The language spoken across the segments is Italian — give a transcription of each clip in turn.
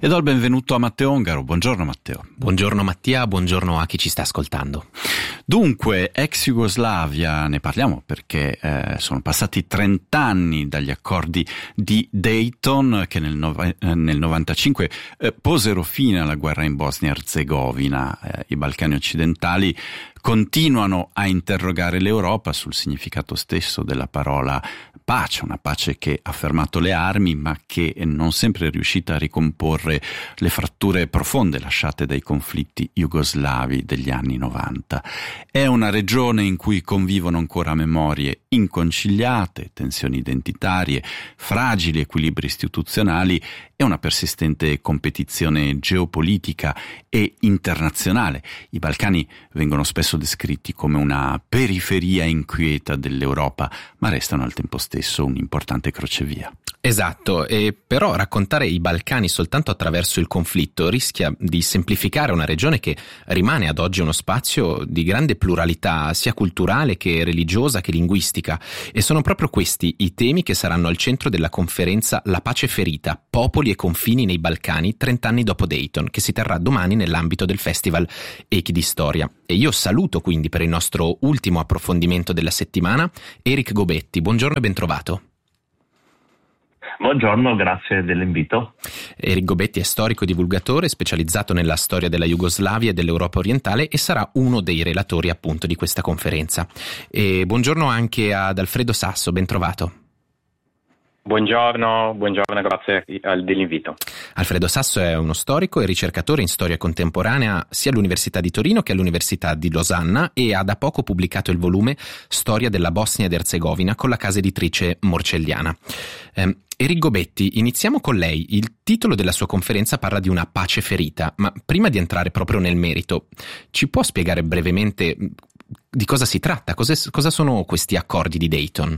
E do il benvenuto a Matteo Ongaro. Buongiorno Matteo. Buongiorno Mattia, buongiorno a chi ci sta ascoltando. Dunque, ex Jugoslavia, ne parliamo perché sono passati 30 anni dagli accordi di Dayton che nel 95 posero fine alla guerra in Bosnia-Erzegovina. I Balcani occidentali continuano a interrogare l'Europa sul significato stesso della parola pace, una pace che ha fermato le armi ma che non sempre è riuscita a ricomporre le fratture profonde lasciate dai conflitti jugoslavi degli anni 90. È una regione in cui convivono ancora memorie inconciliate, tensioni identitarie, fragili equilibri istituzionali e una persistente competizione geopolitica e internazionale. I Balcani vengono spesso descritti come una periferia inquieta dell'Europa, ma restano al tempo stesso un'importante crocevia. Esatto, e però raccontare i Balcani soltanto attraverso il conflitto rischia di semplificare una regione che rimane ad oggi uno spazio di grande pluralità, sia culturale che religiosa che linguistica, e sono proprio questi i temi che saranno al centro della conferenza La pace ferita, popoli e confini nei Balcani 30 anni dopo Dayton, che si terrà domani nell'ambito del festival Echi di Storia. E io saluto quindi per il nostro ultimo approfondimento della settimana Eric Gobetti. Buongiorno e bentrovato. Buongiorno, grazie dell'invito. Eric Gobetti è storico e divulgatore specializzato nella storia della Jugoslavia e dell'Europa orientale e sarà uno dei relatori appunto di questa conferenza. E buongiorno anche ad Alfredo Sasso, ben trovato. Buongiorno, grazie dell'invito. Alfredo Sasso è uno storico e ricercatore in storia contemporanea sia all'Università di Torino che all'Università di Losanna e ha da poco pubblicato il volume Storia della Bosnia ed Erzegovina con la casa editrice Morcelliana. Eric Gobetti, iniziamo con lei. Il titolo della sua conferenza parla di una pace ferita, ma prima di entrare proprio nel merito, ci può spiegare brevemente di cosa si tratta? Cosa sono questi accordi di Dayton?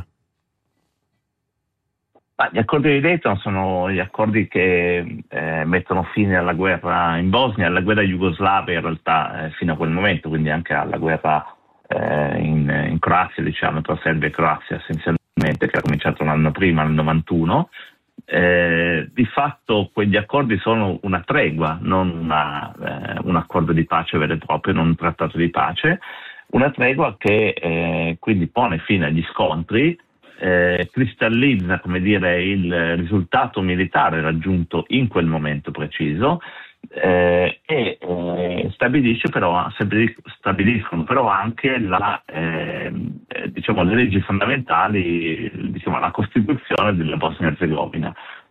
Gli accordi di Dayton sono gli accordi che mettono fine alla guerra in Bosnia, alla guerra jugoslava in realtà fino a quel momento, quindi anche alla guerra in Croazia, diciamo, tra Serbia e Croazia essenzialmente, che ha cominciato un anno prima, nel 91. Di fatto quegli accordi sono una tregua, non un accordo di pace vero e proprio, non un trattato di pace, una tregua che quindi pone fine agli scontri, cristallizza, come dire, il risultato militare raggiunto in quel momento preciso e stabiliscono però anche diciamo, le leggi fondamentali, diciamo, la Costituzione della Bosnia-Herzegovina.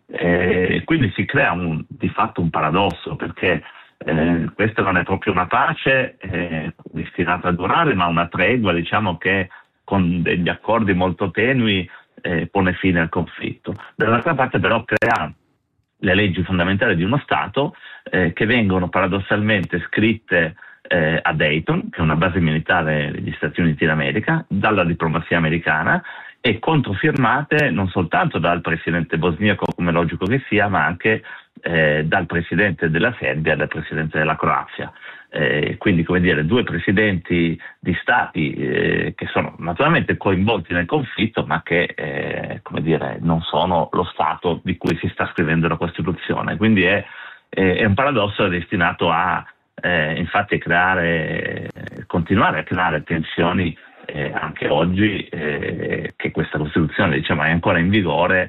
Quindi si crea di fatto un paradosso, perché questa non è proprio una pace destinata a durare, ma una tregua, diciamo, che con degli accordi molto tenui pone fine al conflitto. Dall'altra parte però crea le leggi fondamentali di uno Stato che vengono paradossalmente scritte a Dayton, che è una base militare degli Stati Uniti d'America, dalla diplomazia americana e controfirmate non soltanto dal presidente bosniaco, come logico che sia, ma anche dal presidente della Serbia e dal presidente della Croazia. Quindi, come dire, due presidenti di stati che sono naturalmente coinvolti nel conflitto, ma che come dire, non sono lo Stato di cui si sta scrivendo la Costituzione. Quindi è un paradosso destinato a infatti continuare a creare tensioni anche oggi, che questa Costituzione, diciamo, è ancora in vigore,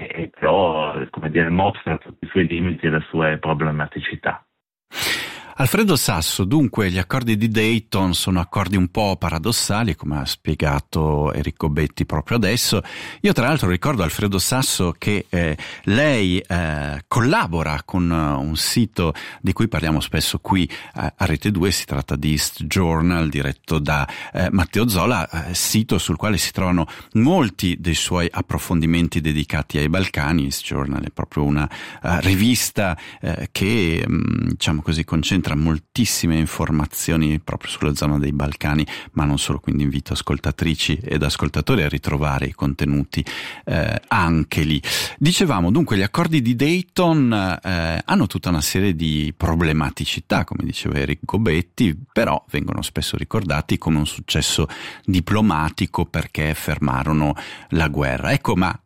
però, come dire, mostra tutti i suoi limiti e le sue problematicità. Alfredo Sasso, dunque gli accordi di Dayton sono accordi un po' paradossali, come ha spiegato Eric Gobetti proprio adesso. Io tra l'altro ricordo, Alfredo Sasso, che lei collabora con un sito di cui parliamo spesso qui a Rete 2, si tratta di East Journal, diretto da Matteo Zola, sito sul quale si trovano molti dei suoi approfondimenti dedicati ai Balcani. East Journal è proprio una rivista che, diciamo così, concentra moltissime informazioni proprio sulla zona dei Balcani, ma non solo, quindi invito ascoltatrici ed ascoltatori a ritrovare i contenuti anche lì. Dicevamo dunque gli accordi di Dayton hanno tutta una serie di problematicità, come diceva Eric Gobetti, però vengono spesso ricordati come un successo diplomatico perché fermarono la guerra. Ecco, ma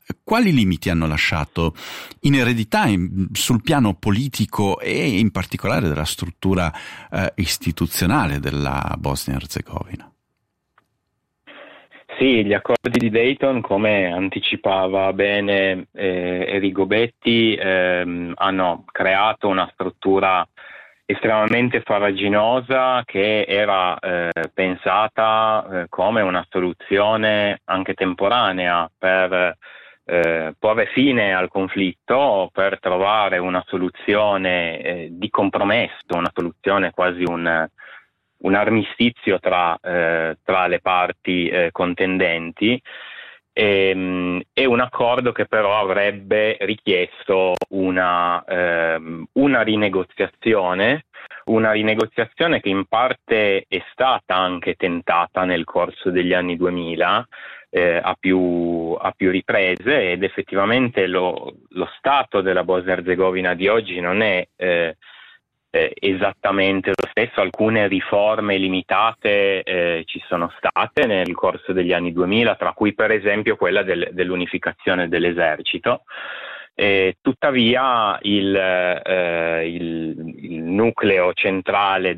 quali limiti hanno lasciato in eredità sul piano politico e in particolare della struttura istituzionale della Bosnia-Herzegovina? Sì, gli accordi di Dayton, come anticipava bene Enrico Betti, hanno creato una struttura estremamente farraginosa che era pensata come una soluzione anche temporanea per porre fine al conflitto, per trovare una soluzione di compromesso, una soluzione quasi un armistizio tra le parti contendenti, e un accordo che però avrebbe richiesto una rinegoziazione che in parte è stata anche tentata nel corso degli anni 2000 a più riprese, ed effettivamente lo stato della Bosnia-Herzegovina di oggi non è esattamente lo stesso. Alcune riforme limitate ci sono state nel corso degli anni 2000, tra cui per esempio quella dell'unificazione dell'esercito. Tuttavia il nucleo centrale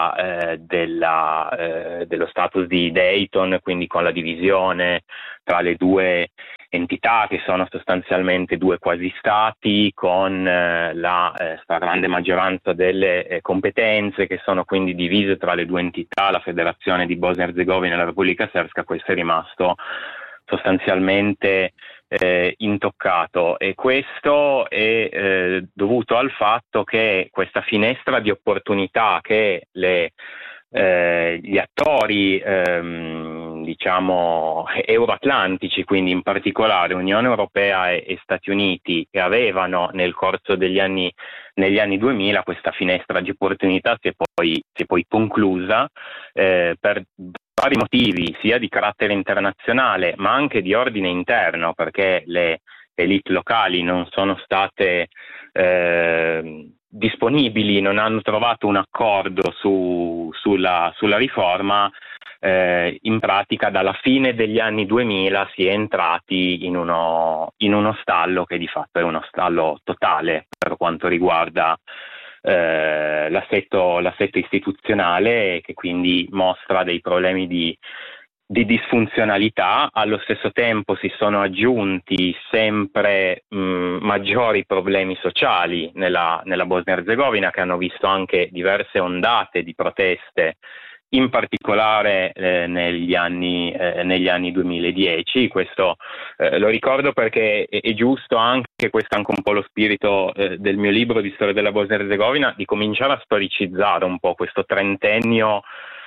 dello status di Dayton, quindi con la divisione tra le due entità che sono sostanzialmente due quasi stati, con la stragrande maggioranza delle competenze che sono quindi divise tra le due entità, la Federazione di Bosnia-Herzegovina e la Repubblica Srpska, questo è rimasto sostanzialmente intoccato, e questo è dovuto al fatto che questa finestra di opportunità che gli attori diciamo euroatlantici, quindi in particolare Unione Europea e Stati Uniti, che avevano nel corso negli anni 2000, questa finestra di opportunità si è poi conclusa per vari motivi, sia di carattere internazionale ma anche di ordine interno, perché le elite locali non sono state disponibili, non hanno trovato un accordo sulla riforma. In pratica dalla fine degli anni 2000 si è entrati in uno stallo che di fatto è uno stallo totale per quanto riguarda l'assetto istituzionale, che quindi mostra dei problemi di disfunzionalità. Allo stesso tempo si sono aggiunti sempre maggiori problemi sociali nella Bosnia-Herzegovina, che hanno visto anche diverse ondate di proteste, in particolare negli anni 2010. Questo lo ricordo perché è giusto anche, questo è anche un po' lo spirito del mio libro di storia della Bosnia-Herzegovina, di cominciare a storicizzare un po' questo trentennio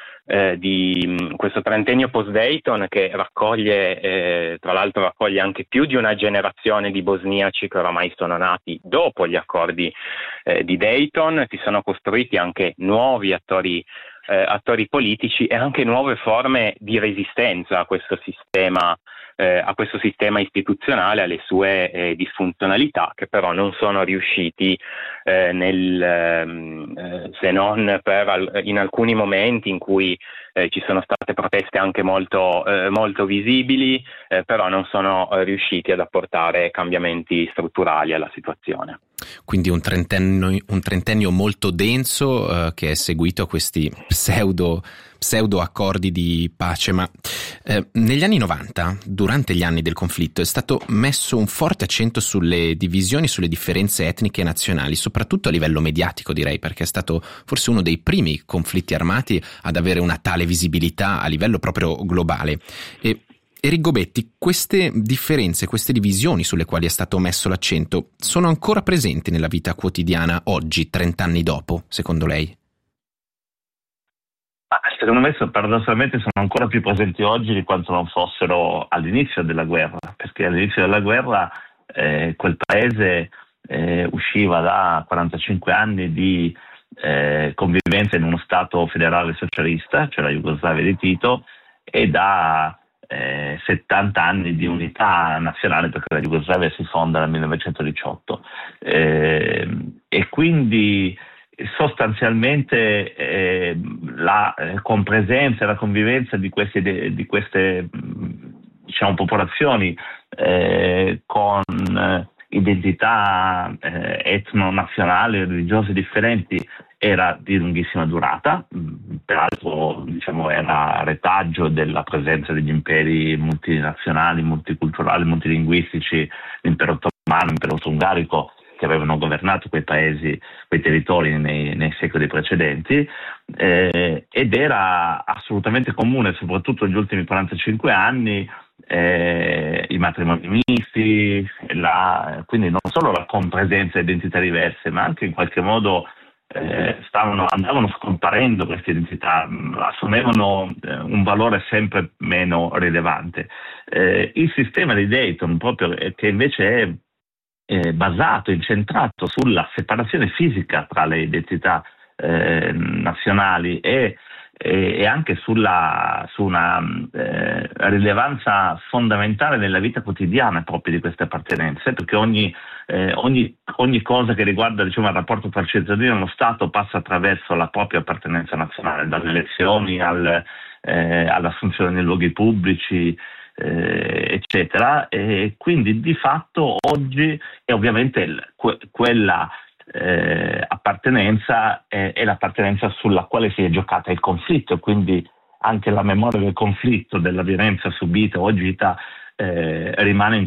post-Dayton, che tra l'altro raccoglie anche più di una generazione di bosniaci che oramai sono nati dopo gli accordi di Dayton. Si sono costruiti anche nuovi attori politici e anche nuove forme di resistenza a questo sistema istituzionale, alle sue disfunzionalità, che però non sono riusciti se non in alcuni momenti in cui ci sono state proteste anche molto visibili, però non sono riusciti ad apportare cambiamenti strutturali alla situazione. Quindi un trentennio molto denso che è seguito a questi pseudo accordi di pace, ma negli anni 90, durante gli anni del conflitto, è stato messo un forte accento sulle divisioni, sulle differenze etniche e nazionali, soprattutto a livello mediatico, direi, perché è stato forse uno dei primi conflitti armati ad avere una tale visibilità a livello proprio globale. Enrico Betti, queste differenze, queste divisioni sulle quali è stato messo l'accento, sono ancora presenti nella vita quotidiana oggi, 30 anni dopo, secondo lei? Secondo me paradossalmente sono ancora più presenti oggi di quanto non fossero all'inizio della guerra, perché all'inizio della guerra quel paese usciva da 45 anni di convivenza in uno Stato federale socialista, cioè la Jugoslavia di Tito, e da 70 anni di unità nazionale, perché la Jugoslavia si fonda nel 1918, e quindi sostanzialmente la compresenza e la convivenza di queste diciamo popolazioni con identità etno-nazionali e religiose differenti era di lunghissima durata, peraltro era retaggio della presenza degli imperi multinazionali, multiculturali, multilinguistici, l'impero ottomano, l'impero austro-ungarico, che avevano governato quei paesi, quei territori nei secoli precedenti, ed era assolutamente comune, soprattutto negli ultimi 45 anni, i matrimoni misti, quindi non solo la compresenza di identità diverse, ma anche in qualche modo andavano scomparendo queste identità, assumevano un valore sempre meno rilevante. Il sistema di Dayton, proprio, che invece è basato, incentrato sulla separazione fisica tra le identità nazionali e anche su una rilevanza fondamentale nella vita quotidiana proprio di queste appartenenze, perché ogni cosa che riguarda il rapporto tra il cittadino e lo Stato passa attraverso la propria appartenenza nazionale, dalle elezioni all'assunzione nei luoghi pubblici, eccetera, e quindi di fatto oggi è ovviamente quella appartenenza è l'appartenenza sulla quale si è giocata il conflitto, quindi anche la memoria del conflitto, della violenza subita o agita rimane